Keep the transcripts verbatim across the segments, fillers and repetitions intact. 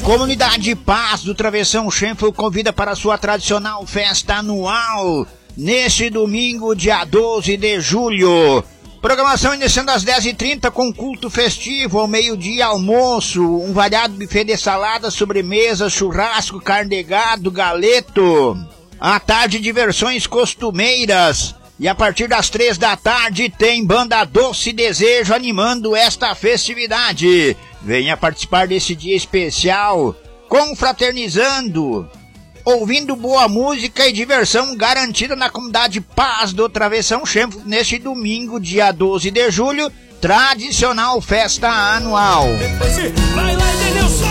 Comunidade Paz do Travessão Schenfeld convida para sua tradicional festa anual neste domingo, dia doze de julho. Programação iniciando às dez e trinta com culto festivo, ao meio-dia almoço, um variado buffet de salada, sobremesa, churrasco, carne de gado, galeto. À tarde, diversões costumeiras. E a partir das três da tarde tem banda Doce Desejo animando esta festividade. Venha participar desse dia especial, confraternizando, ouvindo boa música e diversão garantida na comunidade Paz do Travessão Schenfeld neste domingo, dia doze de julho, tradicional festa anual. Vai lá, Denilson!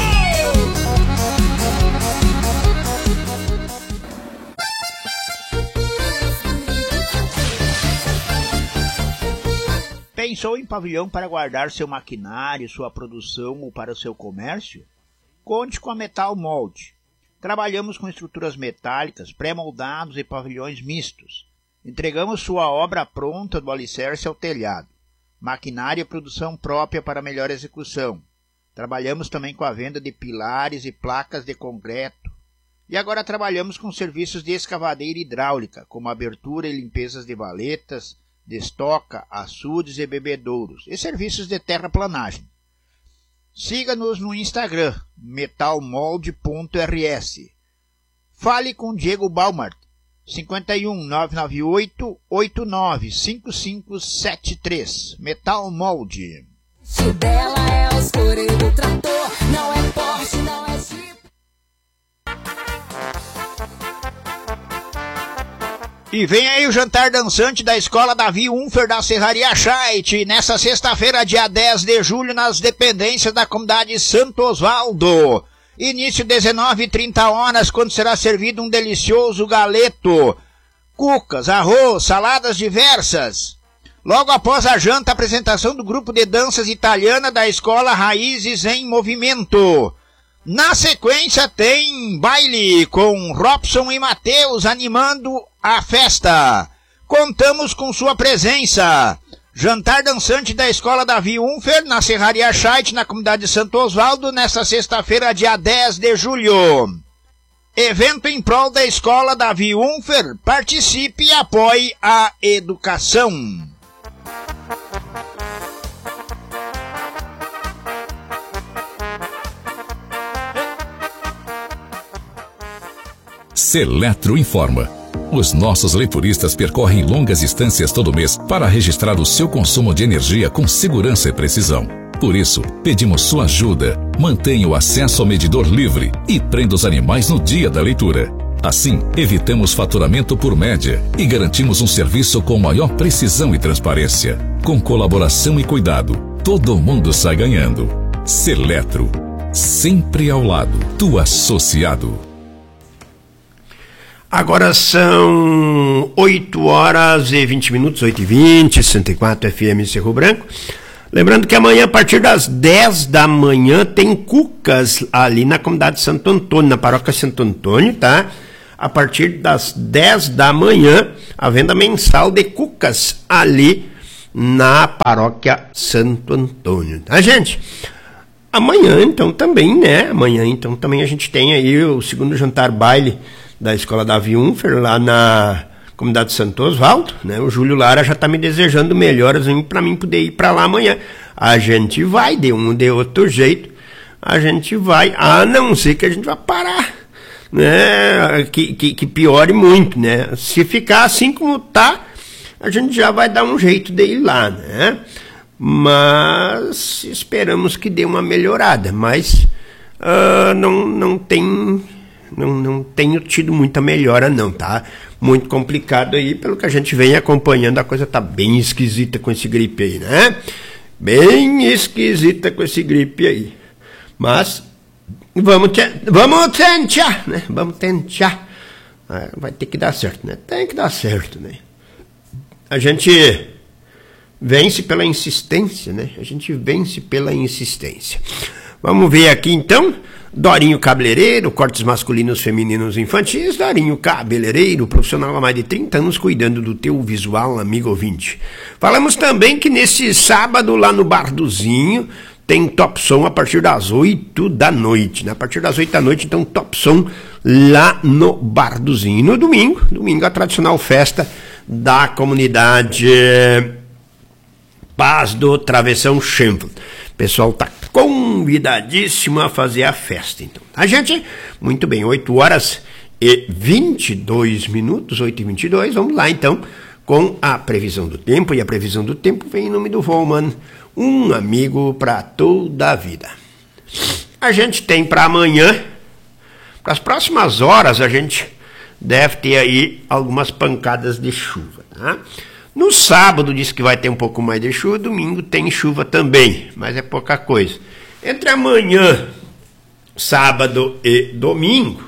Pensou em pavilhão para guardar seu maquinário, sua produção ou para o seu comércio? Conte com a Metal Mold. Trabalhamos com estruturas metálicas, pré-moldados e pavilhões mistos. Entregamos sua obra pronta do alicerce ao telhado. Maquinário e produção própria para melhor execução. Trabalhamos também com a venda de pilares e placas de concreto. E agora trabalhamos com serviços de escavadeira hidráulica, como abertura e limpezas de valetas, destoca, açudes e bebedouros, e serviços de terraplanagem. Siga-nos no Instagram, metalmold ponto r s. Fale com Diego Baumart, cinco um nove nove oito oito nove cinco cinco sete três. Metal Mold. O dela é o escureiro do trator, não é Porsche, não é Jeep. E vem aí o jantar dançante da Escola Davi Unfer da Serraria Scheidt, nessa sexta-feira, dia dez de julho, nas dependências da comunidade Santo Osvaldo. Início dezenove e trinta horas, quando será servido um delicioso galeto, cucas, arroz, saladas diversas. Logo após a janta, a apresentação do grupo de danças italiana da Escola Raízes em Movimento. Na sequência tem baile com Robson e Matheus animando a festa. Contamos com sua presença. Jantar dançante da Escola Davi Unfer na Serraria Scheidt, na comunidade de Santo Osvaldo, nesta sexta-feira, dia dez de julho. Evento em prol da Escola Davi Unfer. Participe e apoie a educação. Seletro informa. Os nossos leituristas percorrem longas distâncias todo mês para registrar o seu consumo de energia com segurança e precisão. Por isso, pedimos sua ajuda. Mantenha o acesso ao medidor livre e prenda os animais no dia da leitura. Assim, evitamos faturamento por média e garantimos um serviço com maior precisão e transparência. Com colaboração e cuidado, todo mundo sai ganhando. Seletro, sempre ao lado do associado. Agora são oito horas e vinte minutos, oito e vinte, sessenta e quatro F M Cerro Branco. Lembrando que amanhã, a partir das dez da manhã, tem cucas ali na comunidade Santo Antônio, na paróquia Santo Antônio, tá? A partir das dez da manhã, a venda mensal de cucas ali na paróquia Santo Antônio, tá, gente? Amanhã, então, também, né? Amanhã, então, também a gente tem aí o segundo jantar baile da Escola Davi Unfer, lá na comunidade Santo Osvaldo, né? O Júlio Lara já tá me desejando melhoras para mim poder ir para lá amanhã. A gente vai, de um de outro jeito, a gente vai, a não ser que a gente vá parar, né? Que, que, que piore muito, né? Se ficar assim como tá, a gente já vai dar um jeito de ir lá, né? Mas esperamos que dê uma melhorada, mas uh, não, não tem... Não, não tenho tido muita melhora não, tá? Muito complicado aí, pelo que a gente vem acompanhando, a coisa tá bem esquisita com esse gripe aí, né? Bem esquisita com esse gripe aí. Mas, vamos, te, vamos tentar, né? Vamos tentar. Ah, vai ter que dar certo, né? Tem que dar certo, né? A gente vence pela insistência, né? A gente vence pela insistência. Vamos ver aqui então. Dorinho Cabeleireiro, cortes masculinos, femininos, infantis. Dorinho Cabeleireiro, profissional há mais de trinta anos cuidando do teu visual, amigo ouvinte. Falamos também que nesse sábado lá no Barduzinho tem Top Som a partir das oito da noite, né? A partir das oito da noite, então, Top Som lá no Barduzinho. E no domingo, domingo, a tradicional festa da comunidade Paz do Travessão Shenfield. O pessoal tá convidadíssimo a fazer a festa, então. A gente, muito bem, oito horas e vinte e dois minutos, oito e vinte e dois, vamos lá, então, com a previsão do tempo. E a previsão do tempo vem em nome do Volman, um amigo para toda a vida. A gente tem para amanhã, para as próximas horas, a gente deve ter aí algumas pancadas de chuva, tá? No sábado diz que vai ter um pouco mais de chuva, domingo tem chuva também, mas é pouca coisa. Entre amanhã, sábado e domingo,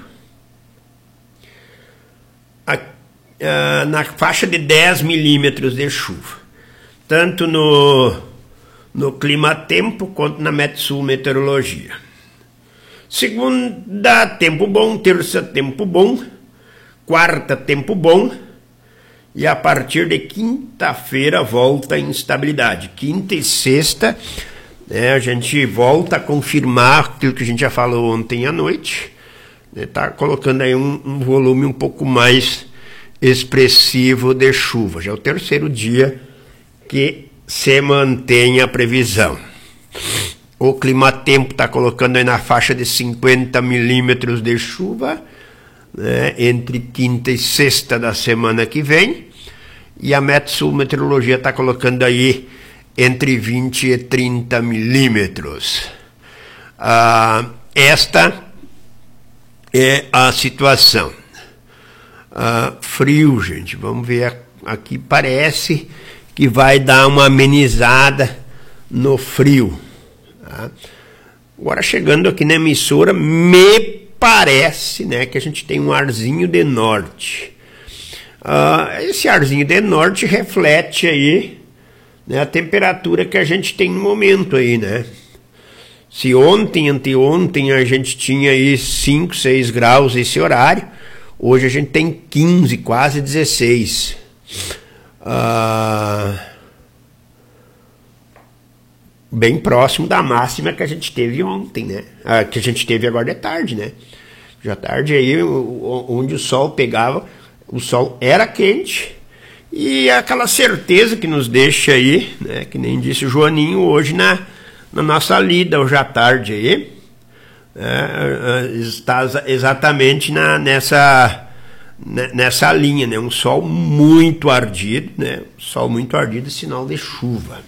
a, a, na faixa de dez milímetros de chuva, tanto no, no clima-tempo quanto na Metsul Meteorologia. Segunda, tempo bom, terça, tempo bom, quarta, tempo bom, e a partir de quinta-feira volta a instabilidade. Quinta e sexta, né, a gente volta a confirmar aquilo que a gente já falou ontem à noite. Está, né, colocando aí um, um volume um pouco mais expressivo de chuva. Já é o terceiro dia que se mantém a previsão. O clima-tempo está colocando aí na faixa de cinquenta milímetros de chuva, né, entre quinta e sexta da semana que vem, e a Metsul Meteorologia está colocando aí entre vinte e trinta milímetros. Ah, esta é a situação. Ah, frio, gente, vamos ver aqui, parece que vai dar uma amenizada no frio. Tá? Agora, chegando aqui na emissora, me parece, né, que a gente tem um arzinho de norte. Uh, esse arzinho de norte reflete aí, né, a temperatura que a gente tem no momento aí, né? Se ontem, anteontem, a gente tinha aí cinco, seis graus esse horário, hoje a gente tem quinze, quase dezesseis. Uh, bem próximo da máxima que a gente teve ontem, né? Ah, que a gente teve agora de tarde, né? Já tarde aí, onde o sol pegava, o sol era quente, e aquela certeza que nos deixa aí, né? Que nem disse o Joaninho hoje na, na nossa lida, hoje à tarde aí, é, está exatamente na, nessa, nessa linha, né? Um sol muito ardido, né? Sol muito ardido, sinal de chuva.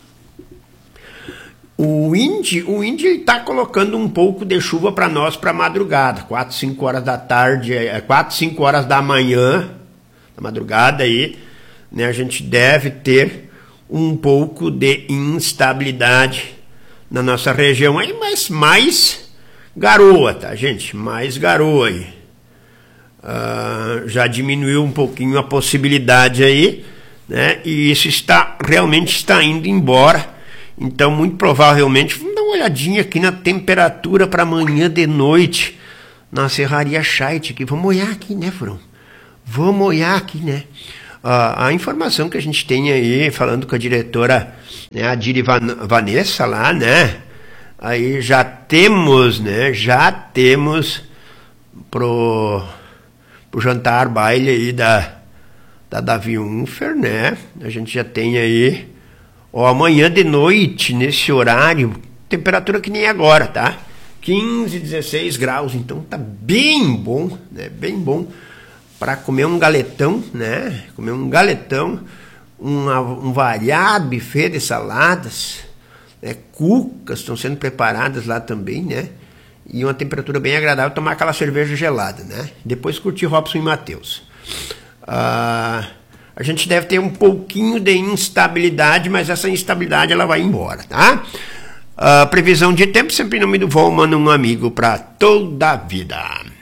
O Indy, o Indy está colocando um pouco de chuva para nós para madrugada, quatro, cinco horas da tarde, quatro, cinco horas da manhã, da madrugada aí, né, a gente deve ter um pouco de instabilidade na nossa região aí, mas mais garoa, tá, gente? Mais garoa aí. Uh, já diminuiu um pouquinho a possibilidade aí, né? E isso está, realmente está indo embora. Então, muito provavelmente, vamos dar uma olhadinha aqui na temperatura para amanhã de noite, na Serraria Scheidt, aqui. Vamos olhar aqui, né, Furão? Vamos olhar aqui, né? Uh, a informação que a gente tem aí, falando com a diretora, né, a Diri Van, Vanessa lá, né? Aí já temos, né? Já temos pro, pro jantar baile aí da, da Davi Unfer, né? A gente já tem aí, ó, amanhã de noite, nesse horário, temperatura que nem agora, tá? quinze, dezesseis graus, então tá bem bom, né? Bem bom para comer um galetão, né? Comer um galetão, um, um variado buffet de saladas, né? Cucas estão sendo preparadas lá também, né? E uma temperatura bem agradável, tomar aquela cerveja gelada, né? Depois curtir Robson e Matheus. Ah... A gente deve ter um pouquinho de instabilidade, mas essa instabilidade ela vai embora, tá? A previsão de tempo sempre em nome do Volman, um amigo para toda a vida.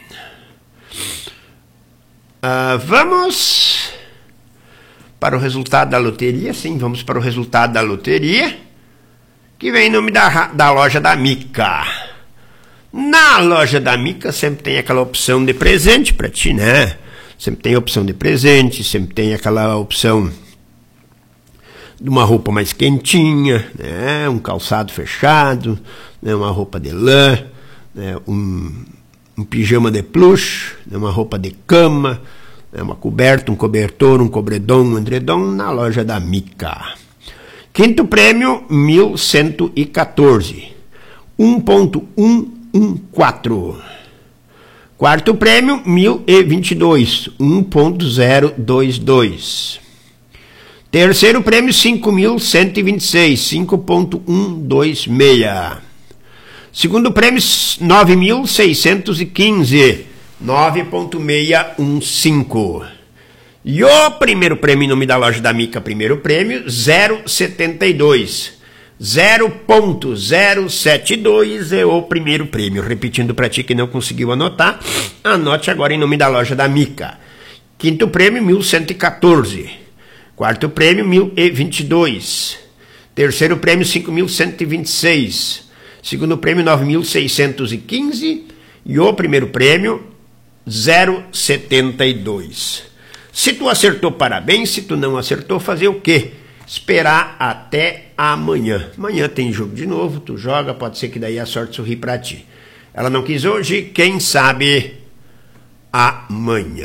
Uh, vamos para o resultado da loteria, sim, vamos para o resultado da loteria, que vem em nome da, da loja da Mica. Na loja da Mica sempre tem aquela opção de presente para ti, né? Sempre tem a opção de presente, sempre tem aquela opção de uma roupa mais quentinha, né? Um calçado fechado, né? Uma roupa de lã, né? um, um pijama de plush, né? Uma roupa de cama, né? Uma coberta, um cobertor, um cobredom, um edredom na loja da Mica. Quinto prêmio, mil cento e quatorze, um ponto cento e quatorze. Quarto prêmio, mil e vinte e dois, um ponto zero dois dois. Terceiro prêmio, cinco mil cento e vinte e seis, cinco ponto cento e vinte e seis. Segundo prêmio, nove mil seiscentos e quinze, nove ponto seiscentos e quinze. E o primeiro prêmio em nome da loja da Mica, primeiro prêmio, zero vírgula setenta e dois. zero ponto zero sete dois é o primeiro prêmio. Repetindo para ti que não conseguiu anotar, anote agora em nome da loja da Mica. Quinto prêmio, mil cento e quatorze. Quarto prêmio, mil e vinte e dois. Terceiro prêmio, cinco mil cento e vinte e seis. Segundo prêmio, nove mil seiscentos e quinze. E o primeiro prêmio, zero vírgula setenta e dois. Se tu acertou, parabéns. Se tu não acertou, fazer o quê? Esperar até amanhã. Amanhã tem jogo de novo, tu joga, pode ser que daí a sorte sorri pra ti. Ela não quis hoje, quem sabe amanhã.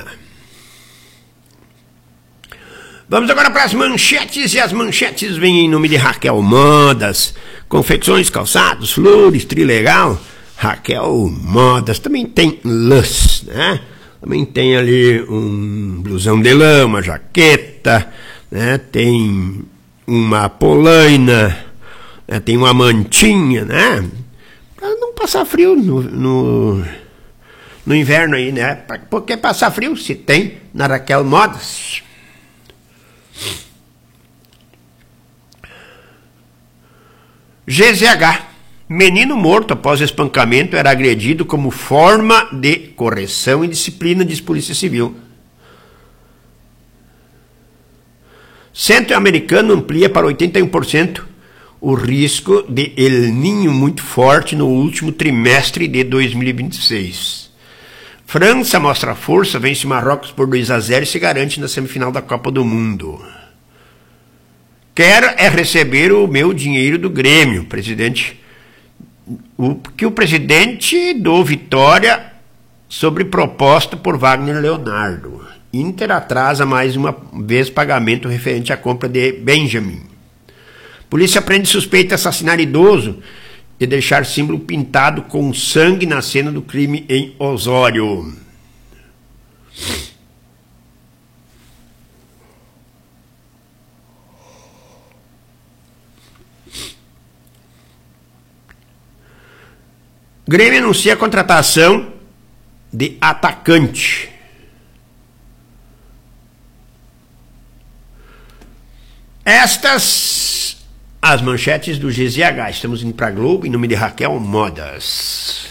Vamos agora para as manchetes, e as manchetes vêm em nome de Raquel Modas, confecções, calçados, flores, trilegal. Raquel Modas, também tem lãs, né? Também tem ali um blusão de lã, uma jaqueta, né? Tem uma polaina, né? Tem uma mantinha, né? Para não passar frio no, no, no inverno aí, né? Por que passar frio se tem na Raquel Modas? G Z H. Menino morto após espancamento era agredido como forma de correção e disciplina, diz Polícia Civil. Centro americano amplia para oitenta e um por cento o risco de El Niño muito forte no último trimestre de dois mil e vinte e seis. França mostra força, vence Marrocos por dois a zero e se garante na semifinal da Copa do Mundo. Quero é receber o meu dinheiro do Grêmio, presidente. O que o presidente do Vitória sobre proposta por Wagner Leonardo. Inter atrasa mais uma vez pagamento referente à compra de Benjamin. Polícia prende suspeito de assassinar idoso e deixar símbolo pintado com sangue na cena do crime em Osório. Grêmio anuncia a contratação de atacante. Estas as manchetes do G Z H. Estamos indo para a Globo em nome de Raquel Modas.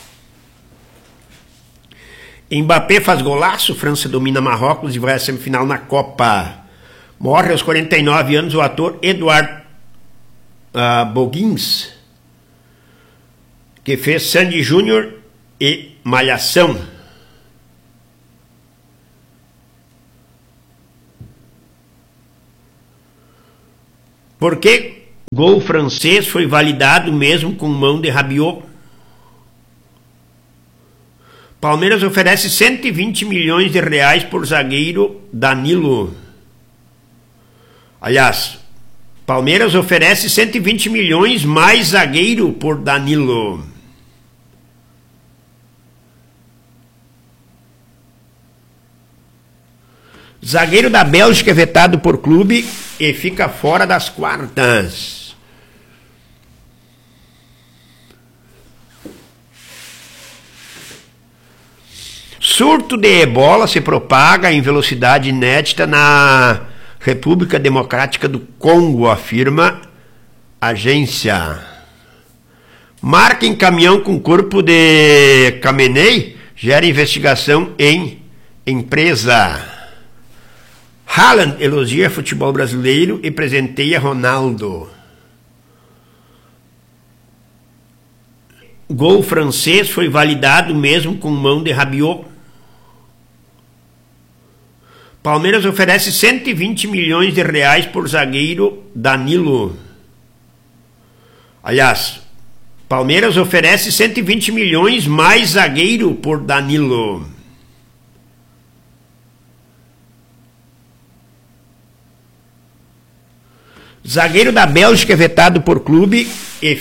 Mbappé faz golaço, França domina Marrocos e vai à semifinal na Copa. Morre aos quarenta e nove anos o ator Edward uh, Boggins, que fez Sandy Júnior e Malhação. Por que gol francês foi validado mesmo com mão de Rabiot? Palmeiras oferece cento e vinte milhões de reais por zagueiro Danilo. Aliás, Palmeiras oferece cento e vinte milhões mais zagueiro por Danilo. Zagueiro da Bélgica é vetado por clube e fica fora das quartas. Surto de ebola se propaga em velocidade inédita na República Democrática do Congo, afirma agência. Marca em caminhão com corpo de Khamenei gera investigação em empresa. Haaland elogia futebol brasileiro e presenteia Ronaldo. Gol francês foi validado mesmo com mão de Rabiot. Palmeiras oferece cento e vinte milhões de reais por zagueiro Danilo. Aliás, Palmeiras oferece cento e vinte milhões mais zagueiro por Danilo. Zagueiro da Bélgica é vetado por clube e